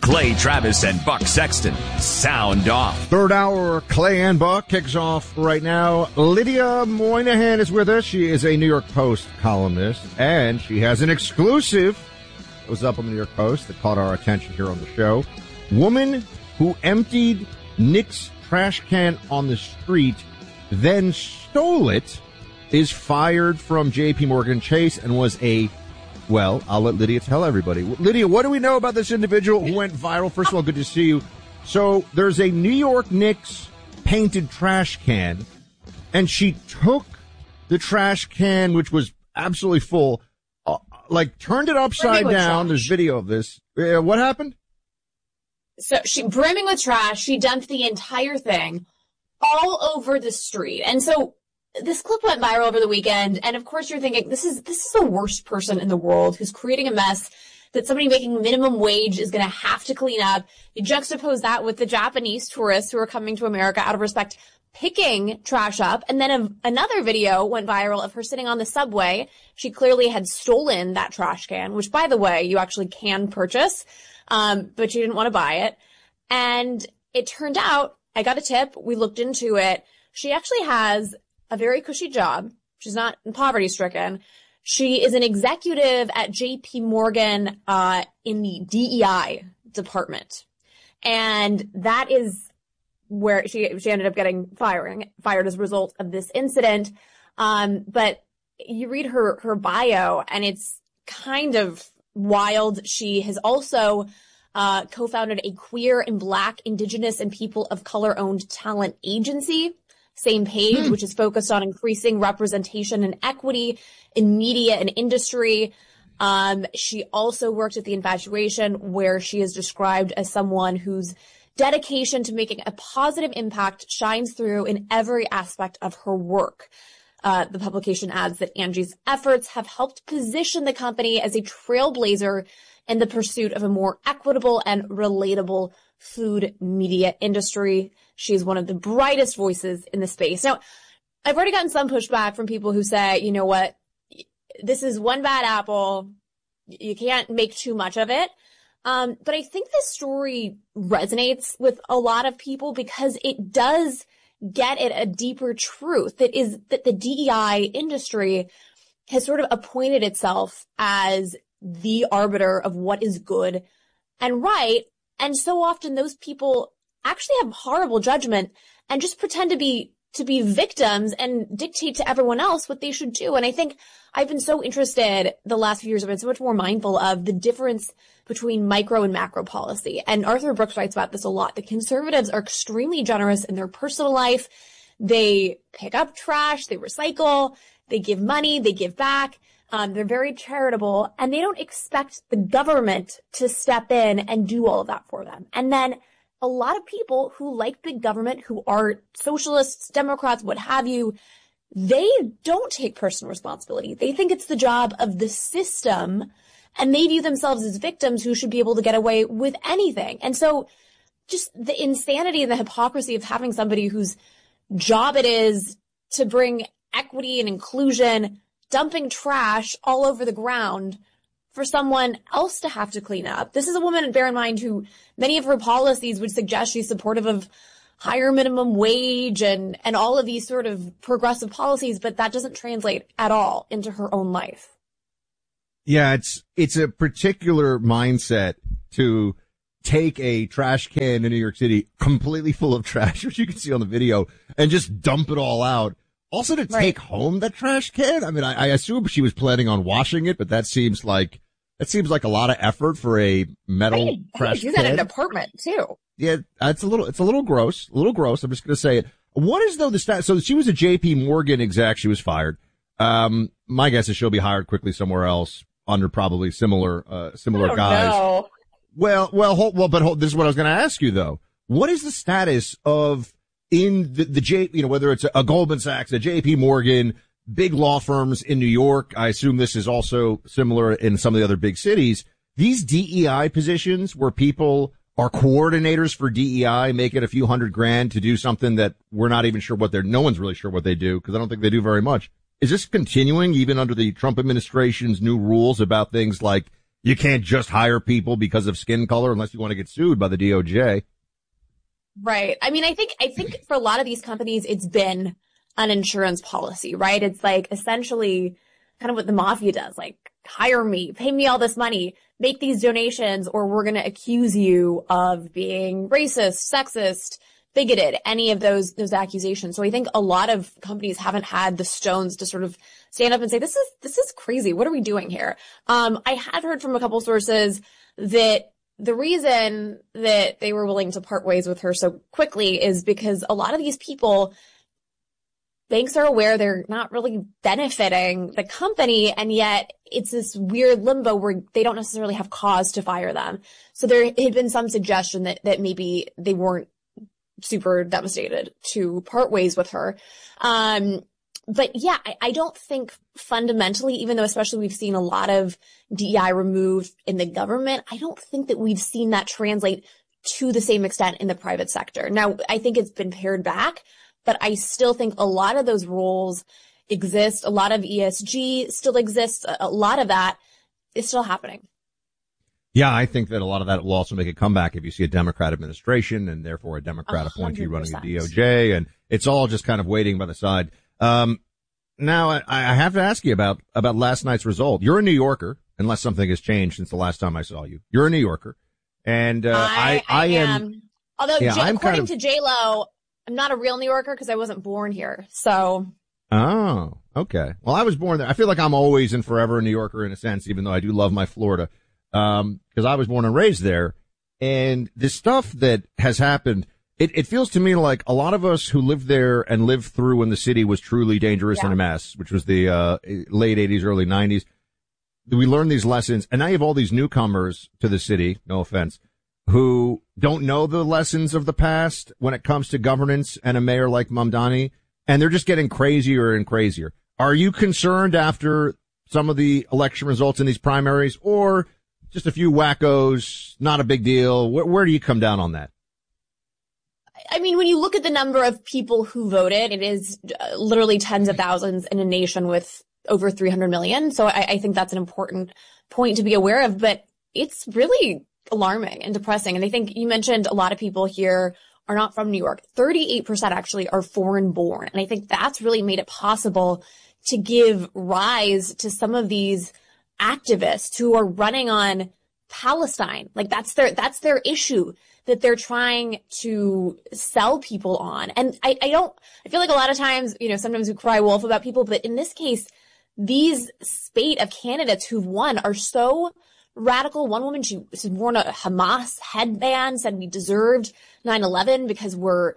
Clay Travis and Buck Sexton. Sound off. Third hour, Clay and Buck kicks off right now. Lydia Moynihan is with us. She is a New York Post columnist, and she has an exclusive that was up on the New York Post that caught our attention here on the show. Woman who emptied Nick's trash can on the street, then stole it, is fired from J.P. Morgan Chase and was well, I'll let Lydia tell everybody. Lydia, what do we know about this individual who went viral? First of all, good to see you. So there's a New York Knicks painted trash can, and she took the trash can, which was absolutely full, turned it upside down. There's video of this. What happened? So brimming with trash, she dumped the entire thing all over the street. And so this clip went viral over the weekend, and of course you're thinking, this is the worst person in the world who's creating a mess that somebody making minimum wage is going to have to clean up. You juxtapose that with the Japanese tourists who are coming to America out of respect, picking trash up, and then another video went viral of her sitting on the subway. She clearly had stolen that trash can, which, by the way, you actually can purchase, but she didn't want to buy it. And it turned out, I got a tip, we looked into it, she actually has a very cushy job. She's not poverty-stricken. She is an executive at J.P. Morgan in the DEI department. And that is where she ended up getting fired as a result of this incident. But you read her bio, and it's kind of wild. She has also co-founded a queer and Black, Indigenous, and people of color-owned talent agency, Same Page, which is focused on increasing representation and equity in media and industry. She also worked at The Infatuation, where she is described as someone whose dedication to making a positive impact shines through in every aspect of her work. The publication adds that Angie's efforts have helped position the company as a trailblazer in the pursuit of a more equitable and relatable food media industry. She's one of the brightest voices in the space. Now, I've already gotten some pushback from people who say, you know what, this is one bad apple. You can't make too much of it. But I think this story resonates with a lot of people because it does get at a deeper truth that is that the DEI industry has sort of appointed itself as the arbiter of what is good and right. And so often those people actually have horrible judgment and just pretend to be victims and dictate to everyone else what they should do. And I think I've been so interested the last few years, I've been so much more mindful of the difference between micro and macro policy. And Arthur Brooks writes about this a lot. The conservatives are extremely generous in their personal life. They pick up trash, they recycle, they give money, they give back. They're very charitable, and they don't expect the government to step in and do all of that for them. And then a lot of people who like big government, who are socialists, Democrats, what have you, they don't take personal responsibility. They think it's the job of the system, and they view themselves as victims who should be able to get away with anything. And so just the insanity and the hypocrisy of having somebody whose job it is to bring equity and inclusion, dumping trash all over the ground for someone else to have to clean up. This is a woman, bear in mind, who many of her policies would suggest she's supportive of higher minimum wage and all of these sort of progressive policies, but that doesn't translate at all into her own life. Yeah, it's a particular mindset to take a trash can in New York City completely full of trash, which you can see on the video, and just dump it all out. Also to take home that trash can. I mean, I assume she was planning on washing it, but that seems like a lot of effort for a metal trash can. She's at an apartment too. Yeah, it's a little gross. I'm just going to say it. What is though the stat? So she was a J.P. Morgan exec. She was fired. My guess is she'll be hired quickly somewhere else under probably similar guys. No. Well, this is what I was going to ask you though. What is the status of in the whether it's a Goldman Sachs, a J.P. Morgan, big law firms in New York? I assume this is also similar in some of the other big cities. These DEI positions where people are coordinators for DEI, making a few $100,000 to do something that we're not even sure no one's really sure what they do, because I don't think they do very much. Is this continuing even under the Trump administration's new rules about things like You can't just hire people because of skin color unless you want to get sued by the DOJ. Right. I mean, I think for a lot of these companies, it's been an insurance policy, right? It's like essentially kind of what the mafia does, like hire me, pay me all this money, make these donations, or we're going to accuse you of being racist, sexist, bigoted, any of those accusations. So I think a lot of companies haven't had the stones to sort of stand up and say, this is crazy. What are we doing here? I had heard from a couple sources that the reason that they were willing to part ways with her so quickly is because a lot of these people, banks are aware they're not really benefiting the company, and yet it's this weird limbo where they don't necessarily have cause to fire them. So there had been some suggestion that maybe they weren't super devastated to part ways with her. But yeah, I don't think fundamentally, even though especially we've seen a lot of DEI removed in the government, I don't think that we've seen that translate to the same extent in the private sector. Now, I think it's been pared back, but I still think a lot of those roles exist. A lot of ESG still exists. A lot of that is still happening. Yeah, I think that a lot of that will also make a comeback if you see a Democrat administration and therefore a Democrat appointee running the DOJ, and it's all just kind of waiting by the side. Now I have to ask you about last night's result. You're a New Yorker, unless something has changed since the last time I saw you. You're a New Yorker, and I am. Although according to J-Lo, I'm not a real New Yorker because I wasn't born here. So. Oh, okay. Well, I was born there. I feel like I'm always and forever a New Yorker in a sense, even though I do love my Florida. Because I was born and raised there, and the stuff that has happened, it feels to me like a lot of us who lived there and lived through when the city was truly dangerous and a mess, which was the late 80s, early 90s. We learned these lessons, and now you have all these newcomers to the city, no offense, who don't know the lessons of the past when it comes to governance and a mayor like Mamdani, and they're just getting crazier and crazier. Are you concerned after some of the election results in these primaries, or just a few wackos, not a big deal? Where do you come down on that? I mean, when you look at the number of people who voted, it is literally tens of thousands in a nation with over 300 million. So I think that's an important point to be aware of, but it's really alarming and depressing. And I think you mentioned a lot of people here are not from New York. 38% actually are foreign born. And I think that's really made it possible to give rise to some of these activists who are running on Palestine. Like that's their issue that they're trying to sell people on. And I feel like a lot of times, sometimes we cry wolf about people, but in this case, these spate of candidates who've won are so radical. One woman, she worn a Hamas headband, said we deserved 9/11 because we're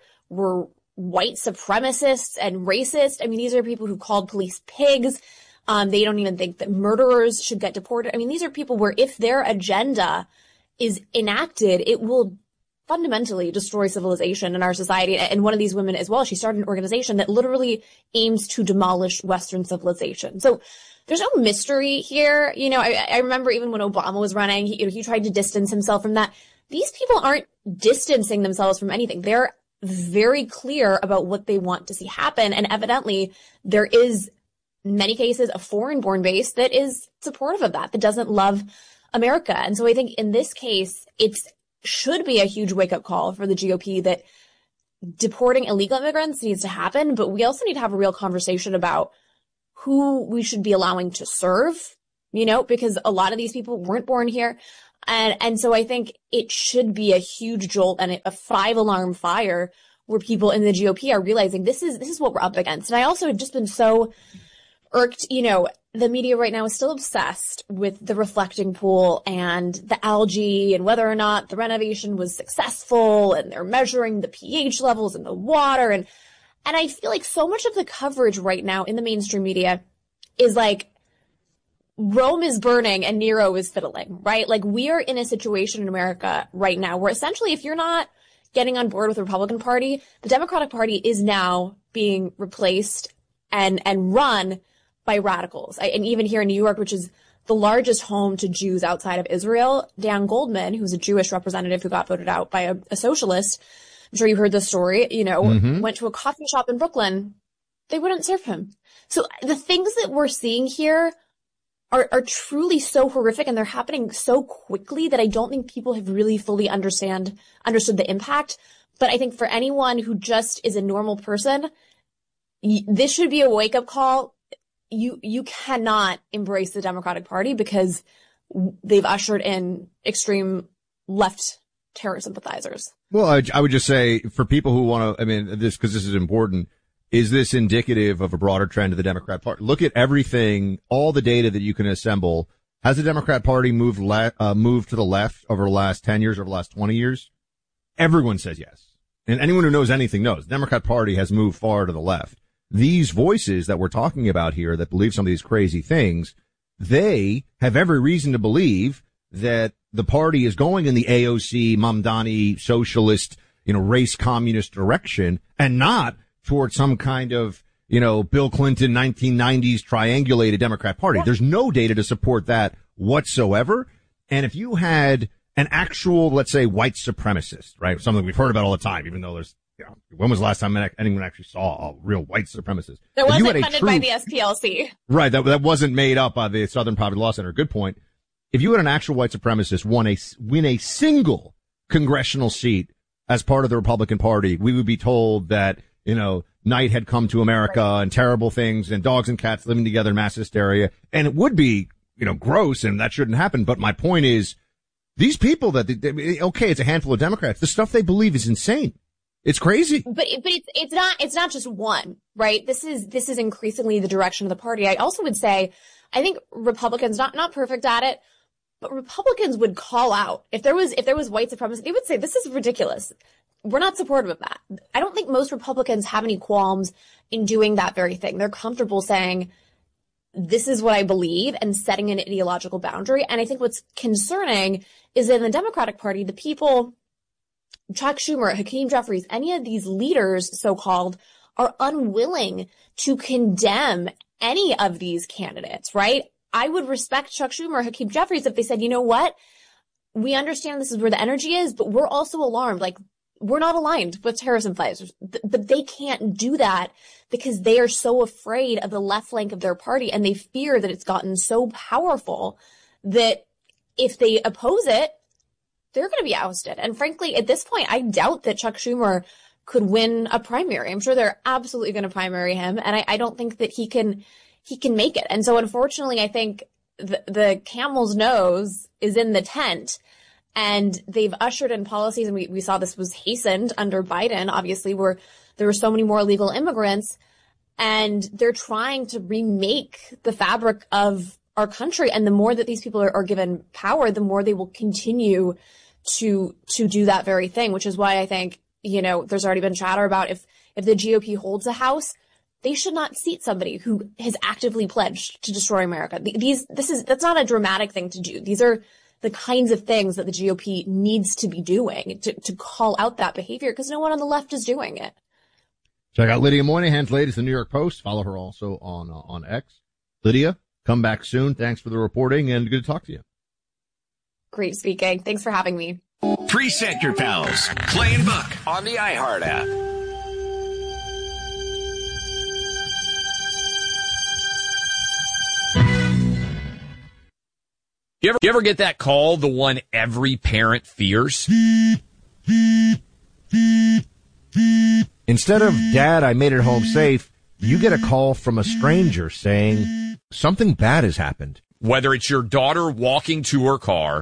white supremacists and racist. I mean, these are people who called police pigs. They don't even think that murderers should get deported. I mean, these are people where if their agenda is enacted, it will fundamentally destroy civilization in our society. And one of these women as well, she started an organization that literally aims to demolish Western civilization. So there's no mystery here. I remember even when Obama was running, he tried to distance himself from that. These people aren't distancing themselves from anything. They're very clear about what they want to see happen. And evidently there is, in many cases, a foreign-born base that is supportive of that doesn't love America. And so I think in this case, it should be a huge wake-up call for the GOP that deporting illegal immigrants needs to happen, but we also need to have a real conversation about who we should be allowing to serve, because a lot of these people weren't born here. And so I think it should be a huge jolt and a 5-alarm fire where people in the GOP are realizing this is what we're up against. And I also have just been so irked, the media right now is still obsessed with the reflecting pool and the algae and whether or not the renovation was successful, and they're measuring the pH levels in the water. And I feel like so much of the coverage right now in the mainstream media is like Rome is burning and Nero is fiddling, right? Like we are in a situation in America right now where essentially if you're not getting on board with the Republican Party, the Democratic Party is now being replaced and run by radicals. And even here in New York, which is the largest home to Jews outside of Israel, Dan Goldman, who's a Jewish representative who got voted out by a socialist, I'm sure you heard this story, went to a coffee shop in Brooklyn. They wouldn't serve him. So the things that we're seeing here are truly so horrific, and they're happening so quickly that I don't think people have really fully understood the impact. But I think for anyone who just is a normal person, this should be a wake-up call. You cannot embrace the Democratic Party because they've ushered in extreme left terror sympathizers. Well, I would just say for people who want to, because this is important, is this indicative of a broader trend of the Democrat Party? Look at everything, all the data that you can assemble. Has the Democrat Party moved to the left over the last 10 years, over the last 20 years? Everyone says yes. And anyone who knows anything knows the Democrat Party has moved far to the left. These voices that we're talking about here that believe some of these crazy things, they have every reason to believe that the party is going in the AOC, Mamdani, socialist, race communist direction and not towards some kind of, Bill Clinton 1990s triangulated Democrat Party. There's no data to support that whatsoever. And if you had an actual, let's say, white supremacist, right? Something we've heard about all the time, even though there's, when was the last time anyone actually saw a real white supremacist? That wasn't funded by the SPLC. Right. That wasn't made up by the Southern Poverty Law Center. Good point. If you had an actual white supremacist win a single congressional seat as part of the Republican Party, we would be told that, night had come to America and terrible things and dogs and cats living together in mass hysteria. And it would be, gross and that shouldn't happen. But my point is these people okay, it's a handful of Democrats. The stuff they believe is insane. It's crazy. But it's not just one, right? This is increasingly the direction of the party. I also would say, I think Republicans, not perfect at it, but Republicans would call out if there was white supremacy, they would say, this is ridiculous. We're not supportive of that. I don't think most Republicans have any qualms in doing that very thing. They're comfortable saying, this is what I believe and setting an ideological boundary. And I think what's concerning is that in the Democratic Party, the people, Chuck Schumer, Hakeem Jeffries, any of these leaders, so-called, are unwilling to condemn any of these candidates, right? I would respect Chuck Schumer, Hakeem Jeffries, if they said, you know what? We understand this is where the energy is, but we're also alarmed. Like, we're not aligned with terror sympathizers. But they can't do that because they are so afraid of the left flank of their party, and they fear that it's gotten so powerful that if they oppose it, they're going to be ousted. And frankly, at this point, I doubt that Chuck Schumer could win a primary. I'm sure they're absolutely going to primary him, and I don't think that he can make it. And so unfortunately, I think the camel's nose is in the tent, and they've ushered in policies, and we saw this was hastened under Biden, obviously, where there were so many more illegal immigrants, and they're trying to remake the fabric of our country. And the more that these people are given power, the more they will continue to do that very thing, which is why I think, there's already been chatter about if the GOP holds a House, they should not seat somebody who has actively pledged to destroy America. That's not a dramatic thing to do. These are the kinds of things that the GOP needs to be doing to call out that behavior, because no one on the left is doing it. Check out Lydia Moynihan's latest, the New York Post. Follow her also on X. Lydia, come back soon. Thanks for the reporting, and good to talk to you. Great speaking. Thanks for having me. Preset your pals. Play and Book on the iHeart app. You ever get that call, the one every parent fears? Instead of, Dad, I made it home safe, you get a call from a stranger saying something bad has happened. Whether it's your daughter walking to her car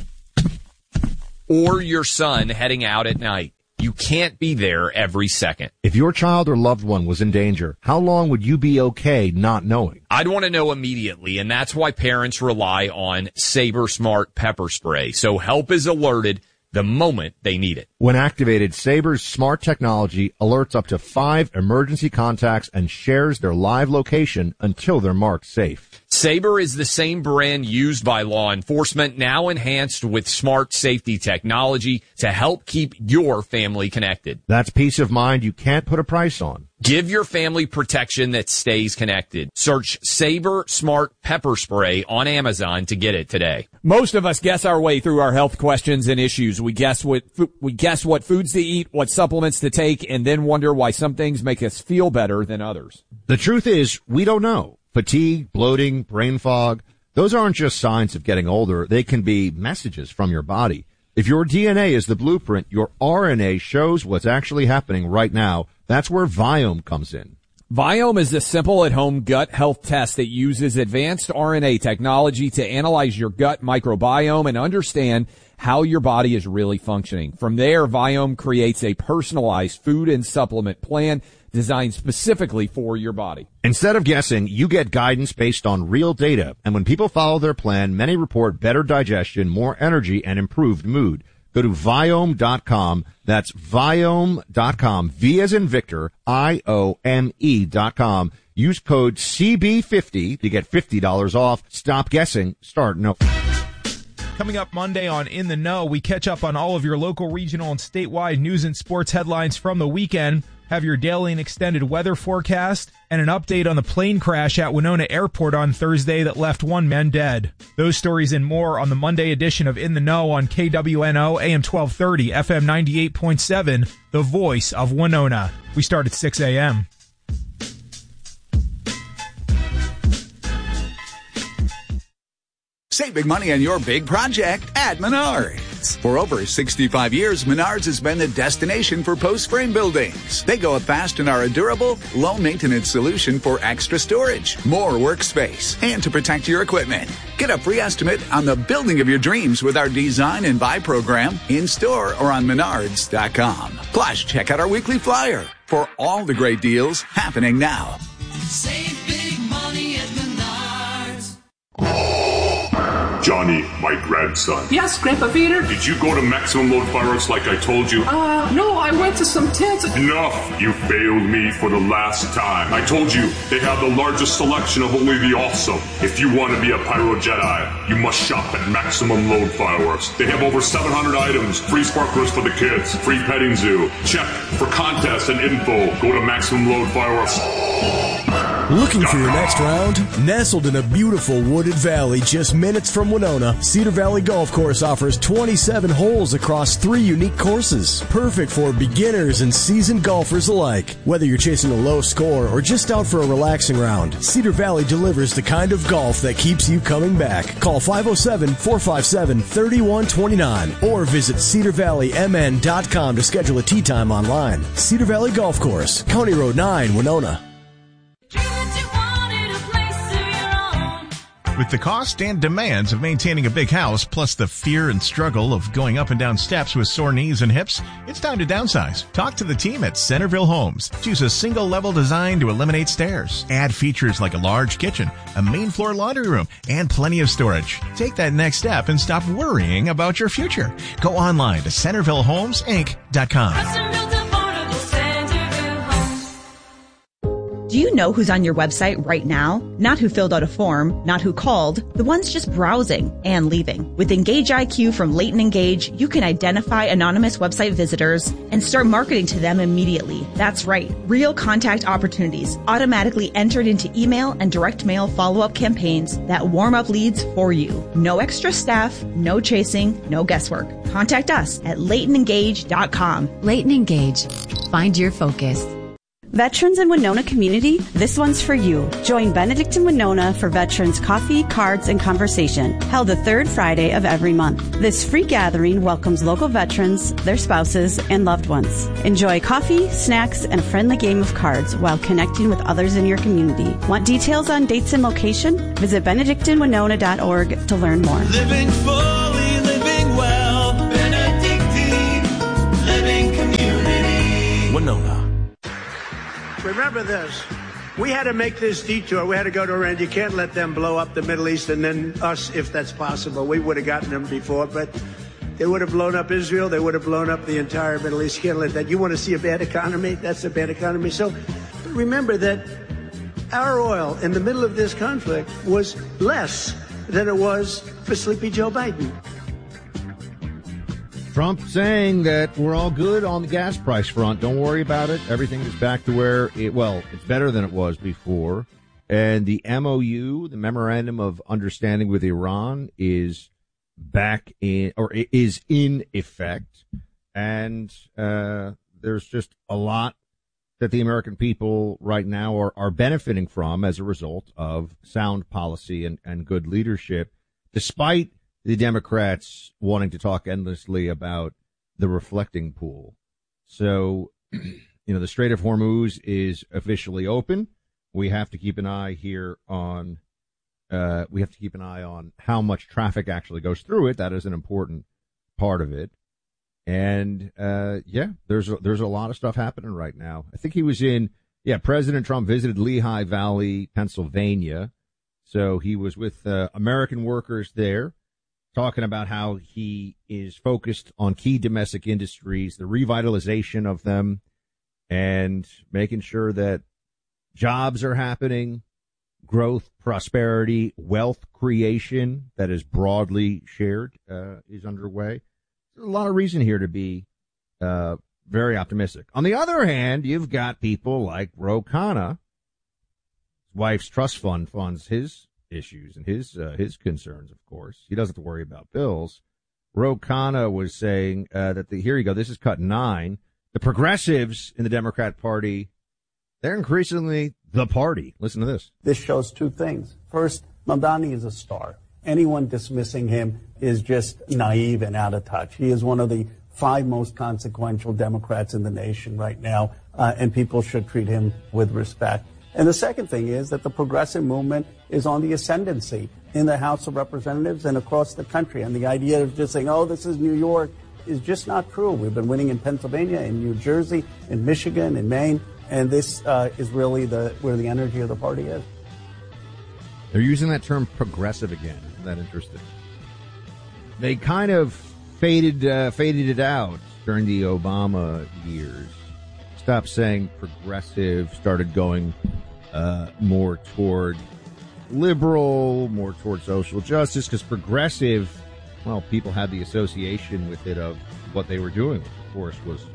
or your son heading out at night, you can't be there every second. If your child or loved one was in danger, how long would you be okay not knowing? I'd want to know immediately, and that's why parents rely on Sabre Smart Pepper Spray, so help is alerted the moment they need it. When activated, Sabre's smart technology alerts up to 5 emergency contacts and shares their live location until they're marked safe. Sabre is the same brand used by law enforcement, now enhanced with smart safety technology to help keep your family connected. That's peace of mind you can't put a price on. Give your family protection that stays connected. Search Sabre Smart Pepper Spray on Amazon to get it today. Most of us guess our way through our health questions and issues. We guess what foods to eat, what supplements to take, and then wonder why some things make us feel better than others. The truth is, we don't know. Fatigue, bloating, brain fog, Those aren't just signs of getting older. They can be messages from your body. If your DNA is the blueprint, your RNA shows what's actually happening right now. That's where Viome comes in. Viome is a simple at-home gut health test that uses advanced RNA technology to analyze your gut microbiome and understand how your body is really functioning. From there, Viome creates a personalized food and supplement plan designed specifically for your body. Instead of guessing, you get guidance based on real data. And when people follow their plan, many report better digestion, more energy, and improved mood. Go to Viome.com. That's Viome.com. V as in Victor, IOME.com. Use code CB50 to get $50 off. Stop guessing. Start no. Coming up Monday on In the Know, we catch up on all of your local, regional, and statewide news and sports headlines from the weekend. Have your daily and extended weather forecast and an update on the plane crash at Winona Airport on Thursday that left one man dead. Those stories and more on the Monday edition of In the Know on KWNO AM 1230, FM 98.7, the voice of Winona. We start at 6 a.m. Save big money on your big project at Menards. For over 65 years, Menards has been the destination for post-frame buildings. They go up fast and are a durable, low-maintenance solution for extra storage, more workspace, and to protect your equipment. Get a free estimate on the building of your dreams with our Design and Buy program in-store or on Menards.com. Plus, check out our weekly flyer for all the great deals happening now. Save big money at Menards. Johnny, my grandson. Yes, Grandpa Peter? Did you go to Maximum Load Fireworks like I told you? No, I went to some tents. Enough! You failed me for the last time. I told you, they have the largest selection of only the awesome. If you want to be a Pyro Jedi, you must shop at Maximum Load Fireworks. They have over 700 items, free sparklers for the kids, free petting zoo. Check for contests and info. Go to Maximum Load Fireworks. Looking for your next round? Nestled in a beautiful wooded valley just minutes from Winona, Cedar Valley Golf Course offers 27 holes across 3 unique courses. Perfect for beginners and seasoned golfers alike. Whether you're chasing a low score or just out for a relaxing round, Cedar Valley delivers the kind of golf that keeps you coming back. Call 507-457-3129 or visit cedarvalleymn.com to schedule a tee time online. Cedar Valley Golf Course, County Road 9, Winona. With the cost and demands of maintaining a big house, plus the fear and struggle of going up and down steps with sore knees and hips, it's time to downsize. Talk to the team at Centerville Homes. Choose a single-level design to eliminate stairs. Add features like a large kitchen, a main floor laundry room, and plenty of storage. Take that next step and stop worrying about your future. Go online to CentervilleHomesInc.com. Do you know who's on your website right now? Not who filled out a form, not who called, the ones just browsing and leaving. With Engage IQ from Leighton Engage, you can identify anonymous website visitors and start marketing to them immediately. That's right. Real contact opportunities automatically entered into email and direct mail follow-up campaigns that warm up leads for you. No extra staff, no chasing, no guesswork. Contact us at LeightonEngage.com. Leighton Engage. Find your focus. Veterans in Winona community, this one's for you. Join Benedict in Winona for Veterans Coffee, Cards, and Conversation, held the third Friday of every month. This free gathering welcomes local veterans, their spouses, and loved ones. Enjoy coffee, snacks, and a friendly game of cards while connecting with others in your community. Want details on dates and location? Visit benedictinwinona.org to learn more. Living fully, living well, Benedictine Living Community. Winona. Remember this. We had to make this detour. We had to go to Iran. You can't let them blow up the Middle East and then us, if that's possible. We would have gotten them before, but they would have blown up Israel. They would have blown up the entire Middle East. You can't let that. You want to see a bad economy? That's a bad economy. So remember that our oil in the middle of this conflict was less than it was for Sleepy Joe Biden. Trump saying that we're all good on the gas price front. Don't worry about it. Everything is back to where it's better than it was before. And the MOU, the Memorandum of Understanding with Iran, is back in, or is in effect. And there's just a lot that the American people right now are benefiting from as a result of sound policy and good leadership, despite the Democrats wanting to talk endlessly about the reflecting pool. So, the Strait of Hormuz is officially open. We have to keep an eye here on how much traffic actually goes through it. That is an important part of it. And, there's a lot of stuff happening right now. I think he was President Trump visited Lehigh Valley, Pennsylvania. So he was with American workers there, talking about how he is focused on key domestic industries, the revitalization of them, and making sure that jobs are happening, growth, prosperity, wealth creation that is broadly shared is underway. There's a lot of reason here to be very optimistic. On the other hand, you've got people like Ro Khanna. His wife's trust fund funds his issues and his concerns, of course. He doesn't have to worry about bills. Ro Khanna was saying that here you go, this is cut 9. The progressives in the Democrat Party, they're increasingly the party. Listen to this. This shows two things. First, Mamdani is a star. Anyone dismissing him is just naive and out of touch. He is one of the 5 most consequential Democrats in the nation right now, and people should treat him with respect. And the second thing is that the progressive movement is on the ascendancy in the House of Representatives and across the country. And the idea of just saying, oh, this is New York, is just not true. We've been winning in Pennsylvania, in New Jersey, in Michigan, in Maine, and this is really where the energy of the party is. They're using that term progressive again. Isn't that interesting? They kind of faded it out during the Obama years. Stopped saying progressive, started going more toward liberal, more toward social justice, because progressive, well, people had the association with it of what they were doing, which of course was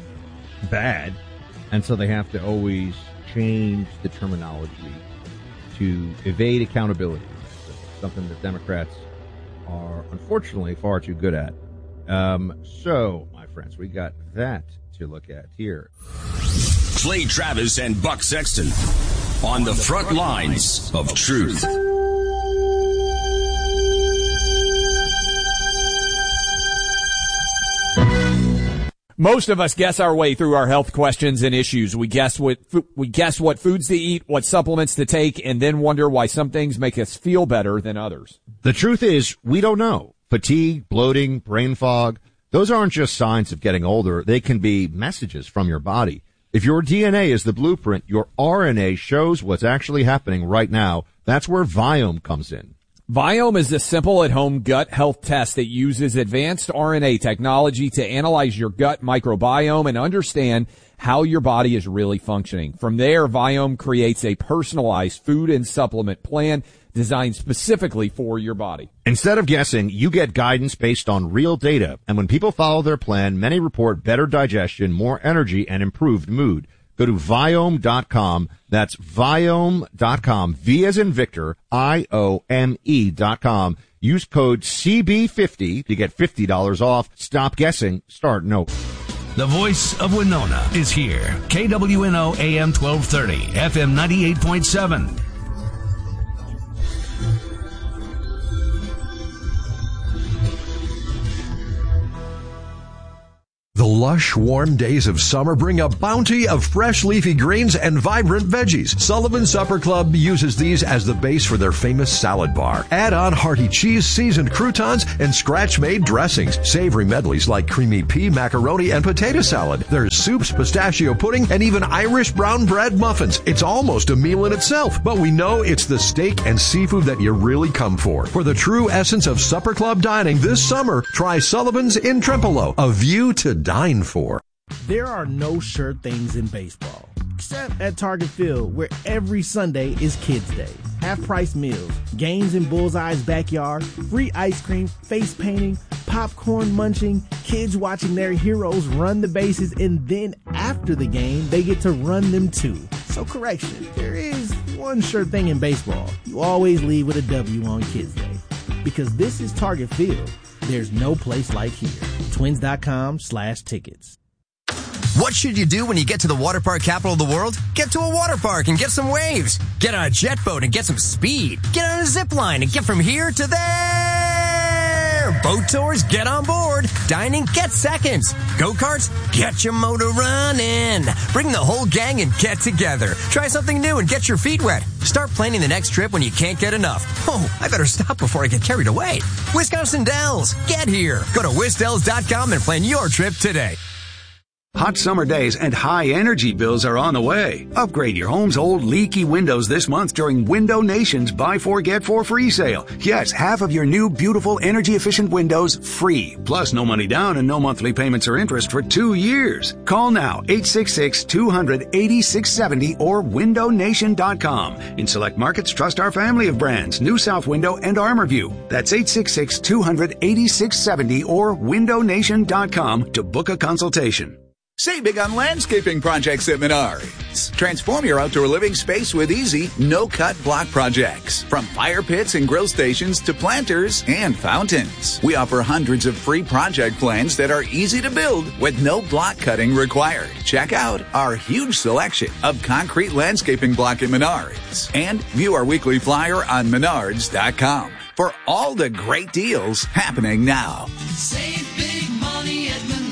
bad, and so they have to always change the terminology to evade accountability. Something that Democrats are unfortunately far too good at. So, my friends, we got that to look at here. Clay Travis and Buck Sexton on the front lines of truth. Most of us guess our way through our health questions and issues. We guess what foods to eat, what supplements to take, and then wonder why some things make us feel better than others. The truth is, we don't know. Fatigue, bloating, brain fog, those aren't just signs of getting older. They can be messages from your body. If your DNA is the blueprint, your RNA shows what's actually happening right now. That's where Viome comes in. Viome is a simple at-home gut health test that uses advanced RNA technology to analyze your gut microbiome and understand how your body is really functioning. From there, Viome creates a personalized food and supplement plan designed specifically for your body. Instead of guessing, you get guidance based on real data. And when people follow their plan, many report better digestion, more energy, and improved mood. Go to Viome.com. That's Viome.com. V as in Victor, IOME.com. Use code CB50 to get $50 off. Stop guessing. Start know. The voice of Winona is here. KWNO AM 1230, FM 98.7. The lush, warm days of summer bring a bounty of fresh leafy greens and vibrant veggies. Sullivan Supper Club uses these as the base for their famous salad bar. Add on hearty cheese, seasoned croutons, and scratch-made dressings. Savory medleys like creamy pea, macaroni, and potato salad. There's soups, pistachio pudding, and even Irish brown bread muffins. It's almost a meal in itself, but we know it's the steak and seafood that you really come for. For the true essence of Supper Club dining this summer, try Sullivan's in Trempealeau, a view to dine for. There are no sure things in baseball, except at Target Field, where every Sunday is Kids Day. Half-price meals, games in Bullseye's backyard, free ice cream, face painting, popcorn munching, kids watching their heroes run the bases, and then after the game, they get to run them too. So correction, there is one sure thing in baseball. You always leave with a W on Kids Day. Because this is Target Field. There's no place like here. Twins.com/tickets. What should you do when you get to the water park capital of the world? Get to a water park and get some waves. Get on a jet boat and get some speed. Get on a zip line and get from here to there. Boat tours, get on board. Dining, get seconds. Go-karts, get your motor running. Bring the whole gang and get together. Try something new and get your feet wet. Start planning the next trip when you can't get enough. Oh, I better stop before I get carried away. Wisconsin Dells, get here. Go to wisdells.com and plan your trip today. Hot summer days and high energy bills are on the way. Upgrade your home's old leaky windows this month during Window Nation's Buy 4 Get 4 free sale. Yes, half of your new beautiful energy efficient windows free. Plus no money down and no monthly payments or interest for 2 years. Call now 866-200-8670 or windownation.com. In select markets, trust our family of brands, New South Window and ArmorView. That's 866-200-8670 or windownation.com to book a consultation. Save big on landscaping projects at Menards. Transform your outdoor living space with easy, no-cut block projects. From fire pits and grill stations to planters and fountains. We offer hundreds of free project plans that are easy to build with no block cutting required. Check out our huge selection of concrete landscaping block at Menards. And view our weekly flyer on Menards.com for all the great deals happening now. Save big money at Menards.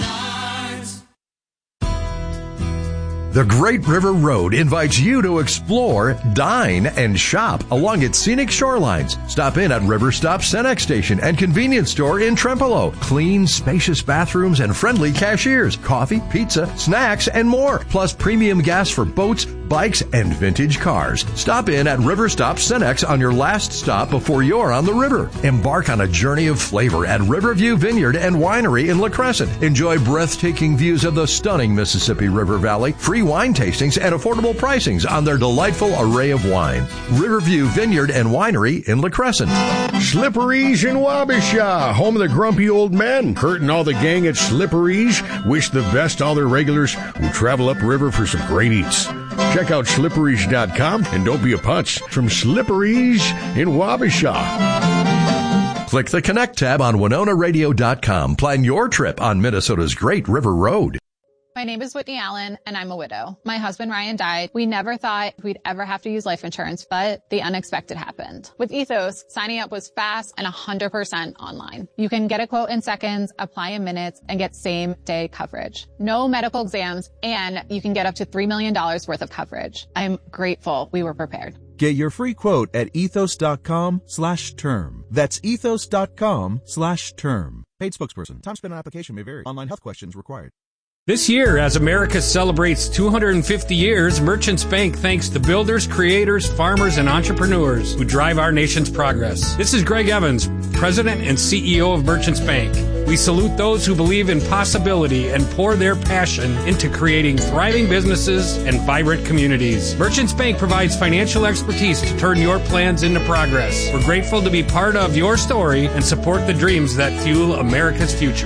The Great River Road invites you to explore, dine, and shop along its scenic shorelines. Stop in at River Stop Cenex Station and convenience store in Trempealeau. Clean, spacious bathrooms and friendly cashiers. Coffee, pizza, snacks, and more. Plus premium gas for boats, bikes, and vintage cars. Stop in at River Stop Cenex on your last stop before you're on the river. Embark on a journey of flavor at Riverview Vineyard and Winery in La Crescent. Enjoy breathtaking views of the stunning Mississippi River Valley, free wine tastings, and affordable pricings on their delightful array of wines. Riverview Vineyard and Winery in La Crescent. Slippery's in Wabasha, home of the grumpy old men. Kurt and all the gang at Slippery's wish the best to all their regulars who travel upriver for some great eats. Check out slippery's.com and don't be a putz from Slippery's in Wabasha. Click the Connect tab on WinonaRadio.com. Plan your trip on Minnesota's Great River Road. My name is Whitney Allen, and I'm a widow. My husband, Ryan, died. We never thought we'd ever have to use life insurance, but the unexpected happened. With Ethos, signing up was fast and 100% online. You can get a quote in seconds, apply in minutes, and get same-day coverage. No medical exams, and you can get up to $3 million worth of coverage. I'm grateful we were prepared. Get your free quote at ethos.com/term. That's ethos.com/term. Paid spokesperson. Time spent on application may vary. Online health questions required. This year, as America celebrates 250 years, Merchants Bank thanks the builders, creators, farmers, and entrepreneurs who drive our nation's progress. This is Greg Evans, President and CEO of Merchants Bank. We salute those who believe in possibility and pour their passion into creating thriving businesses and vibrant communities. Merchants Bank provides financial expertise to turn your plans into progress. We're grateful to be part of your story and support the dreams that fuel America's future.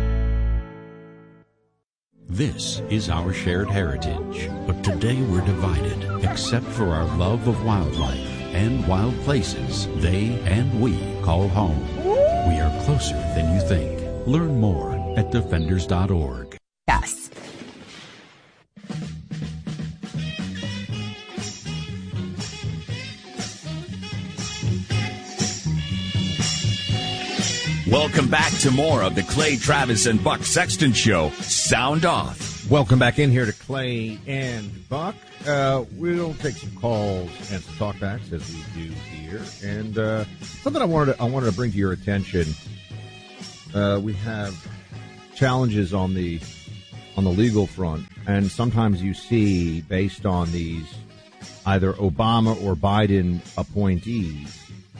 This is our shared heritage, but today we're divided, except for our love of wildlife and wild places they and we call home. We are closer than you think. Learn more at defenders.org. Yes. Welcome back to more of the Clay Travis and Buck Sexton Show. Sound off. Welcome back in here to Clay and Buck. We'll take some calls and some talkbacks as we do here. And something I wanted to bring to your attention. We have challenges on the legal front, and sometimes you see, based on these either Obama or Biden appointees,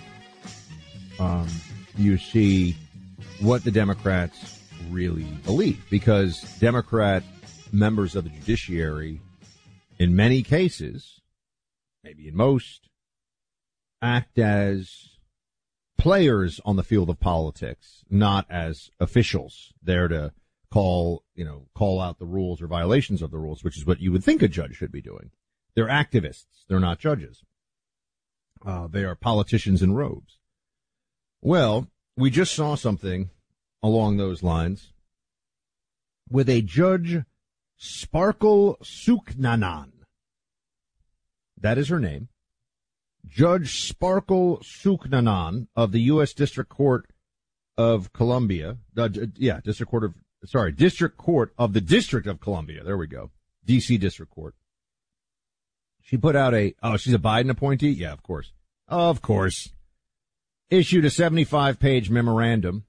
you see what the Democrats really believe, because Democrat members of the judiciary, in many cases, maybe in most, act as players on the field of politics, not as officials there to call out the rules or violations of the rules, which is what you would think a judge should be doing. They're activists. They're not judges. They are politicians in robes. Well, we just saw something along those lines with a judge Sparkle Suknanan. That is her name. Judge Sparkle Suknanan of the U.S. District Court of Columbia. District Court of the District of Columbia. There we go. D.C. District Court. She put out she's a Biden appointee? Yeah, of course. Of course. Issued a 75-page memorandum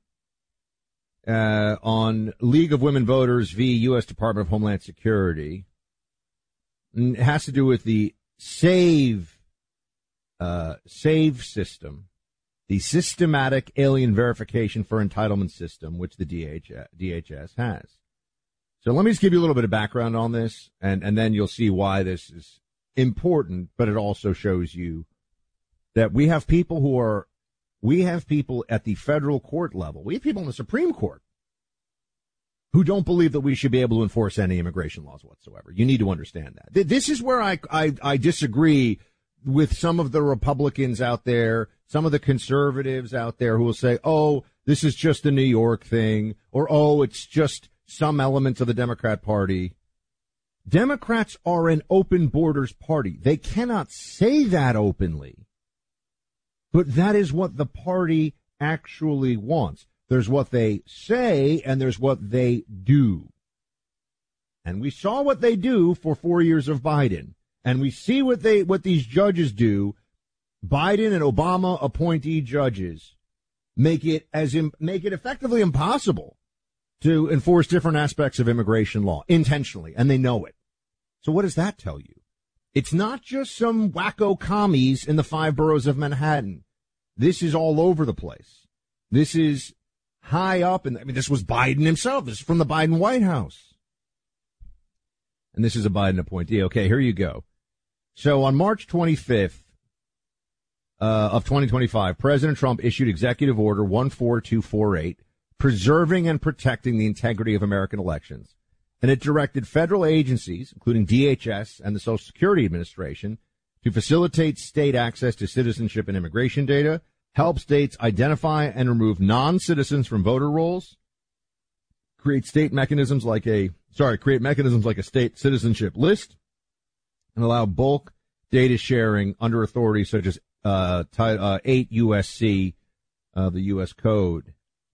on League of Women Voters v. U.S. Department of Homeland Security. And it has to do with the SAVE system, the Systematic Alien Verification for Entitlement System, which the DHS has. So let me just give you a little bit of background on this, and then you'll see why this is important, but it also shows you that we have people at the federal court level, we have people in the Supreme Court who don't believe that we should be able to enforce any immigration laws whatsoever. You need to understand that. This is where I disagree with some of the Republicans out there, some of the conservatives out there who will say, oh, this is just a New York thing, or, oh, it's just some elements of the Democrat Party. Democrats are an open borders party. They cannot say that openly, but that is what the party actually wants. There's what they say, and there's what they do. And we saw what they do for 4 years of Biden, and we see what these judges do. Biden and Obama appointee judges make it effectively impossible to enforce different aspects of immigration law intentionally, and they know it. So what does that tell you? It's not just some wacko commies in the 5 boroughs of Manhattan. This is all over the place. This is high up, and this was Biden himself. This is from the Biden White House. And this is a Biden appointee. Okay, here you go. So on March 25th of 2025, President Trump issued Executive Order 14248, preserving and protecting the integrity of American elections. And it directed federal agencies, including DHS and the Social Security Administration, to facilitate state access to citizenship and immigration data, help states identify and remove non-citizens from voter rolls, create mechanisms like a state citizenship list, and allow bulk data sharing under authorities such as 8 U.S.C., the U.S. Code.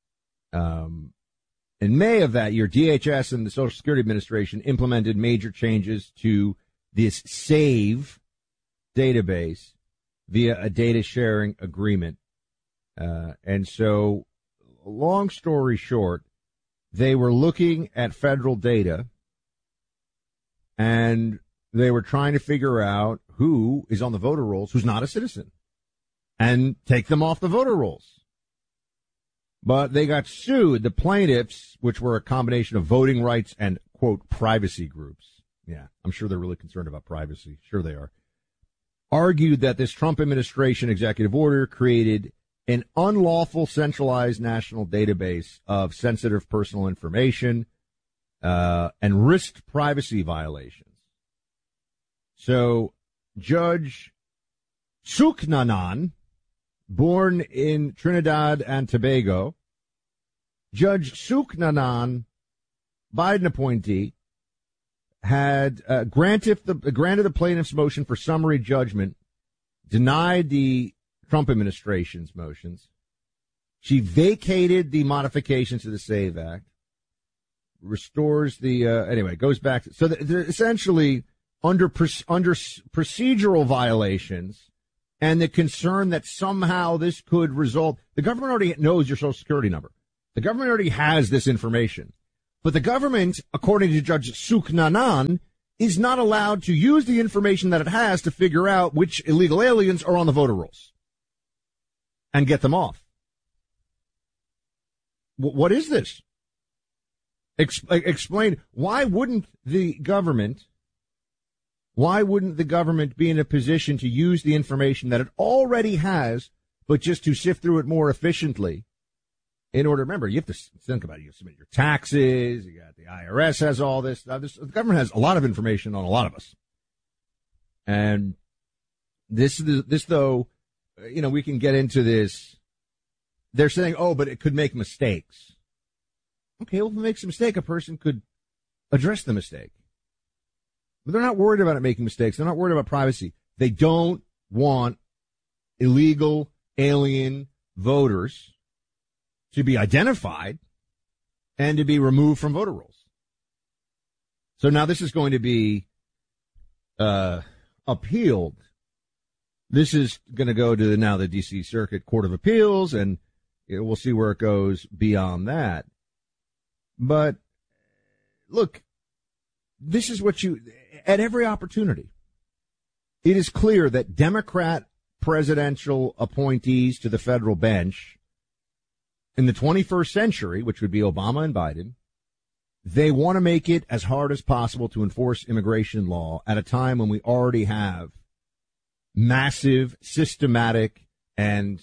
In May of that year, DHS and the Social Security Administration implemented major changes to this SAVE database via a data sharing agreement. And so, long story short, they were looking at federal data and they were trying to figure out who is on the voter rolls, who's not a citizen, and take them off the voter rolls. But they got sued. The plaintiffs, which were a combination of voting rights and, quote, privacy groups. Yeah, I'm sure they're really concerned about privacy. Sure they are. Argued that this Trump administration executive order created an unlawful centralized national database of sensitive personal information and risked privacy violations. So Judge Suknanan, born in Trinidad and Tobago, Judge Suknanan, Biden appointee, had granted the plaintiff's motion for summary judgment, denied the Trump administration's motions. She vacated the modifications to the SAVE Act, restores the goes back. So they're essentially under procedural violations. And the concern that somehow this could result, the government already knows your Social Security number. The government already has this information. But the government, according to Judge Suknanan, is not allowed to use the information that it has to figure out which illegal aliens are on the voter rolls and get them off. What is this? Explain. Why wouldn't the government be in a position to use the information that it already has, but just to sift through it more efficiently? In order, remember, you have to think about it. You submit your taxes. You got the IRS has all this. The government has a lot of information on a lot of us. And this though, we can get into this. They're saying, oh, but it could make mistakes. Okay, well, if it makes a mistake, a person could address the mistake. But they're not worried about it making mistakes. They're not worried about privacy. They don't want illegal alien voters to be identified and to be removed from voter rolls. So now this is going to be appealed. This is going to go to the D.C. Circuit Court of Appeals, and we'll see where it goes beyond that. But look, this is what at every opportunity, it is clear that Democrat presidential appointees to the federal bench in the 21st century, which would be Obama and Biden, they want to make it as hard as possible to enforce immigration law at a time when we already have massive, systematic, and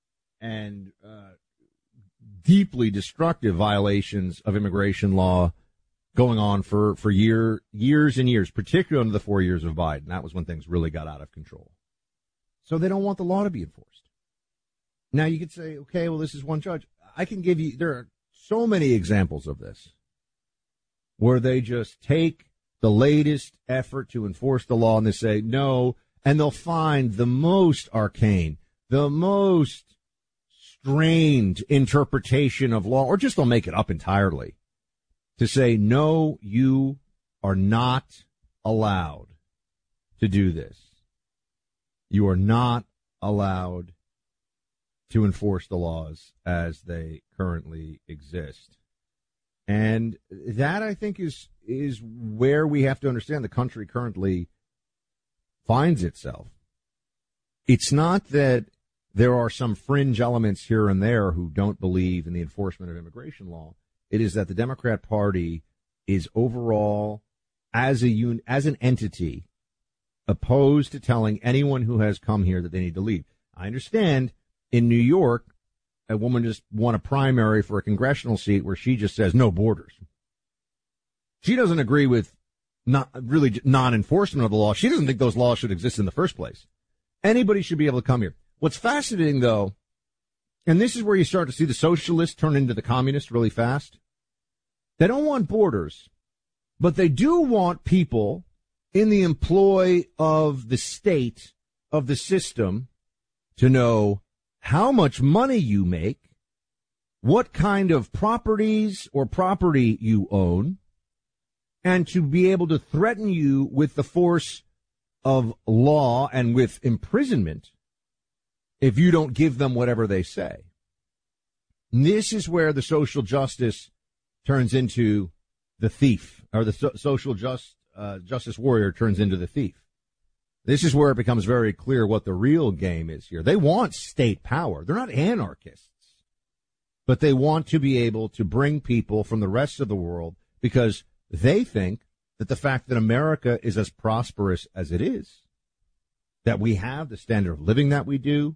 deeply destructive violations of immigration law going on for years and years, particularly under the 4 years of Biden. That was when things really got out of control. So they don't want the law to be enforced. Now you could say, okay, well, this is one judge. I can give you, there are so many examples of this where they just take the latest effort to enforce the law and they say no, and they'll find the most arcane, the most strained interpretation of law, or just they'll make it up entirely to say, no, you are not allowed to do this. You are not allowed to enforce the laws as they currently exist. And that, I think, is where we have to understand the country currently finds itself. It's not that there are some fringe elements here and there who don't believe in the enforcement of immigration law. It is that the Democrat Party is overall, as an entity, opposed to telling anyone who has come here that they need to leave. I understand in New York, a woman just won a primary for a congressional seat where she just says no borders. She doesn't agree with non-enforcement of the law. She doesn't think those laws should exist in the first place. Anybody should be able to come here. What's fascinating, though, and this is where you start to see the socialists turn into the communists really fast. They don't want borders, but they do want people in the employ of the state, of the system, to know how much money you make, what kind of properties or property you own, and to be able to threaten you with the force of law and with imprisonment if you don't give them whatever they say. And this is where the social justice turns into the thief, or the social justice warrior turns into the thief. This is where it becomes very clear what the real game is here. They want state power. They're not anarchists, but they want to be able to bring people from the rest of the world because they think that the fact that America is as prosperous as it is, that we have the standard of living that we do,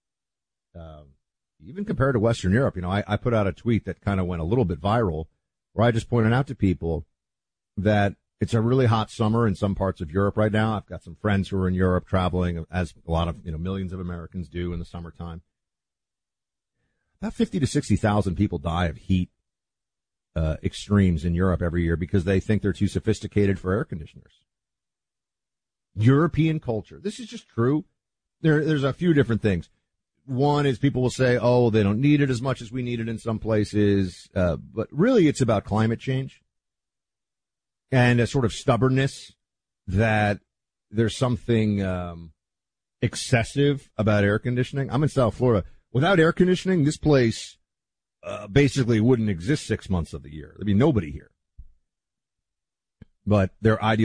even compared to Western Europe. I put out a tweet that kind of went a little bit viral where I just pointed out to people that it's a really hot summer in some parts of Europe right now. I've got some friends who are in Europe traveling, as a lot of, millions of Americans do in the summertime. About 50 to 60,000 people die of heat extremes in Europe every year because they think they're too sophisticated for air conditioners. European culture. This is just true. There's a few different things. One is people will say, oh, they don't need it as much as we need it in some places. But really, it's about climate change and a sort of stubbornness that there's something excessive about air conditioning. I'm in South Florida. Without air conditioning, this place basically wouldn't exist 6 months of the year. There'd be nobody here. But their ideal